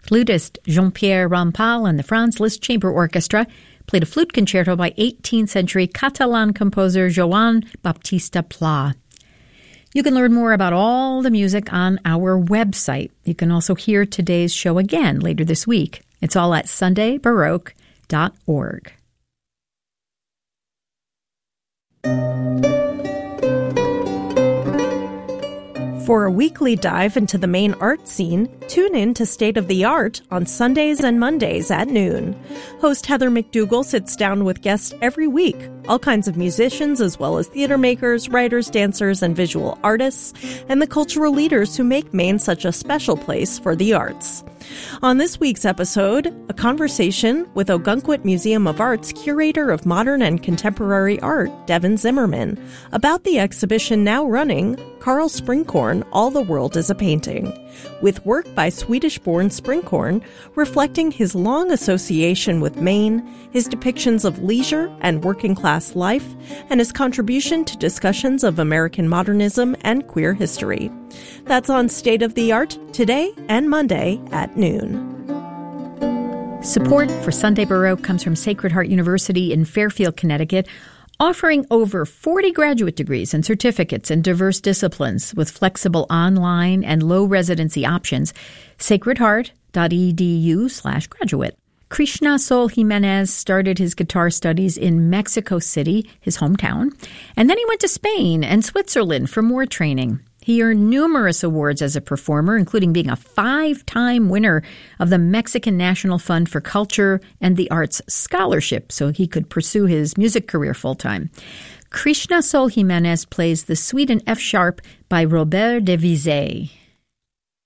Flutist Jean-Pierre Rampal and the Franz Liszt Chamber Orchestra played a flute concerto by 18th century Catalan composer Joan Baptista Pla. You can learn more about all the music on our website. You can also hear today's show again later this week. It's all at sundaybaroque.org. For a weekly dive into the Maine art scene, tune in to State of the Art on Sundays and Mondays at noon. Host Heather McDougall sits down with guests every week, all kinds of musicians as well as theater makers, writers, dancers, and visual artists, and the cultural leaders who make Maine such a special place for the arts. On this week's episode, a conversation with Ogunquit Museum of Art's curator of modern and contemporary art, Devin Zimmerman, about the exhibition now running, Carl Springhorn, All the World is a Painting, with work by Swedish-born Springhorn reflecting his long association with Maine, his depictions of leisure and working-class life, and his contribution to discussions of American modernism and queer history. That's on State of the Art today and Monday at noon. Support for Sunday Baroque comes from Sacred Heart University in Fairfield, Connecticut, offering over 40 graduate degrees and certificates in diverse disciplines with flexible online and low residency options. sacredheart.edu/graduate. Krishna Sol Jimenez started his guitar studies in Mexico City, his hometown, and then he went to Spain and Switzerland for more training. He earned numerous awards as a performer, including being a 5-time winner of the Mexican National Fund for Culture and the Arts Scholarship, so he could pursue his music career full-time. Krishna Sol Jimenez plays the Suite in F-sharp by Robert de Vizet.